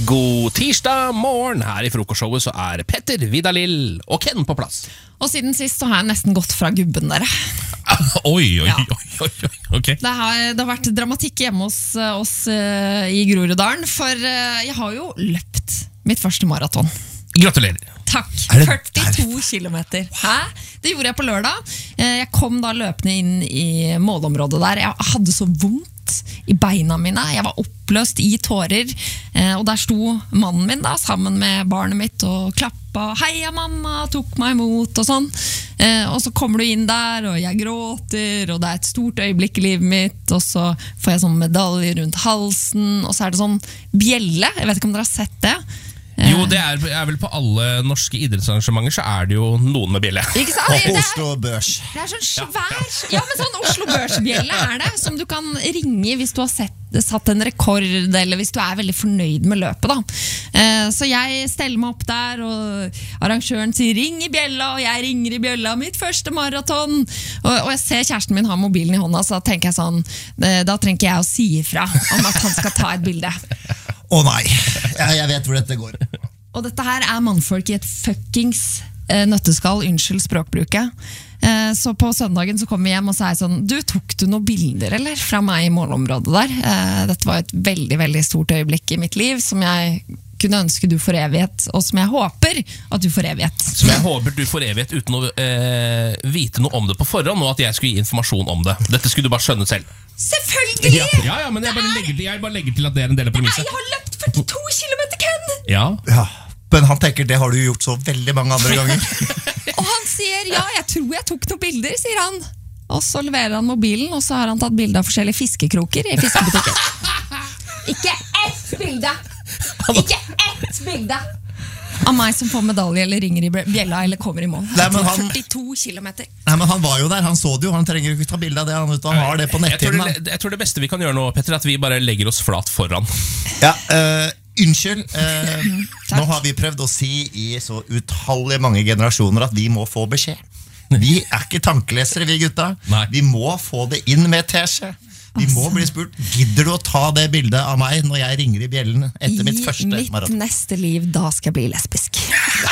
God tirsdag morgen. Her i frokostshowet så Petter, Vidalil og Ken på plass. Og siden sist så har jeg nesten gått fra gubben dere. Oi, ok. Det har vært dramatikk hjemme hos oss i Groruddalen, for jeg har jo løpt mitt første maraton. Gratulerer. Takk, 42 kilometer. Hæ? Det gjorde jeg på lørdag. Jeg kom da løpende inn i målområdet der. Jeg hadde så vondt i beina mine. Jeg var oppløst i tårer. Og der sto mannen min da, sammen med barnet mitt og klappa. Heia mamma, tok meg imot og sånn. Og så kommer du inn der, og jeg gråter, og det er et stort øyeblikk i livet mitt. Og så får jeg sånn medalje rundt halsen, og så er det sånn bjelle. Jeg vet ikke om dere har sett det. Jo, det er vel på alle norske idrettsarrangementer så er det jo noen med bjelle. Ikke sant? Og Oslo Børs. Det er sånn svær, ja, men sånn Oslo Børs-bjelle er det, som du kan ringe hvis du har satt en rekord, eller hvis du er veldig fornøyd med løpet da. Så jeg steller meg opp der, og arrangøren sier ring i bjella, og jeg ringer i bjella, mitt første maraton. Og jeg ser kjæresten min ha mobilen i hånda, så da tenker jeg sånn, da trenger jeg å si ifra om at han skal ta et bilde. Å nei, jeg vet hvor dette går. Og dette her er mannfolk i et fuckings nøtteskall, unnskyld språkbruket. Så på søndagen så kom vi hjem og sa sånn, tok du noen bilder eller fra meg i målområdet der? Dette var et veldig, veldig stort øyeblikk i mitt liv som jeg kunne ønske du får evighet, og som jeg håper at du får evighet. Som jeg håper du får evighet uten å vite noe om det på forhånd, og at jeg skulle gi informasjon om det. Dette skulle du bare skjønne selv. Selvfølgelig! Ja, men jeg bare legger til at det er en del av premisset. Jeg har løpt 42 kilometer, Ken! Ja, men han tenker, det har du gjort så veldig mange andre ganger. Og han sier, ja, jeg tror jeg tok noen bilder, sier han. Og så leverer han mobilen, og så har han tatt bilder av forskjellige fiskekroker i fiskebutikken. Ikke ett bilde! Ikke ett bilde! Av meg som får medalje eller ringer i bjella eller kommer i mål. 42 kilometer. Nei, men han var jo der, han så det jo, han trenger ikke ta bilde av det, han har det på netthinnen. Jeg tror det beste vi kan gjøre nå, Petter, er at vi bare legger oss flat foran. Ja, unnskyld, nå har vi prøvd å si i så utallige mange generasjoner at vi må få beskjed. Vi er ikke tankelesere, vi gutta. Nei. Vi må få det inn med teskje. Vi må bli spurt, gidder du å ta det bildet av meg når jeg ringer i bjellen etter mitt første maraton? I mitt neste liv, da skal jeg bli lesbisk.